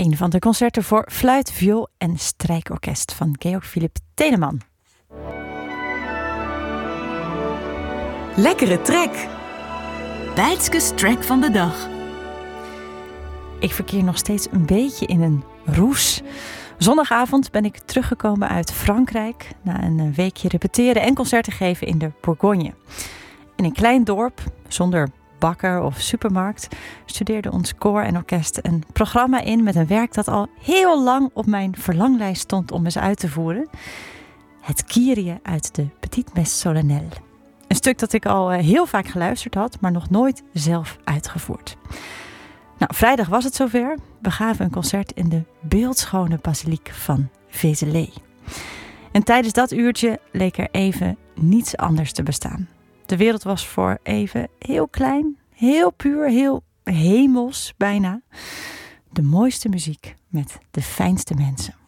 Een van de concerten voor fluit, viool en strijkorkest van Georg Philipp Telemann. Lekkere track. Bijtskes track van de dag. Ik verkeer nog steeds een beetje in een roes. Zondagavond ben ik teruggekomen uit Frankrijk na een weekje repeteren en concerten geven in de Bourgogne. In een klein dorp, zonder bakker of supermarkt, studeerde ons koor en orkest een programma in met een werk dat al heel lang op mijn verlanglijst stond om eens uit te voeren. Het Kyrie uit de Petite Messe Solennelle. Een stuk dat ik al heel vaak geluisterd had, maar nog nooit zelf uitgevoerd. Nou, vrijdag was het zover. We gaven een concert in de beeldschone basiliek van Vézelay. En tijdens dat uurtje leek er even niets anders te bestaan. De wereld was voor even heel klein, heel puur, heel hemels bijna. De mooiste muziek met de fijnste mensen.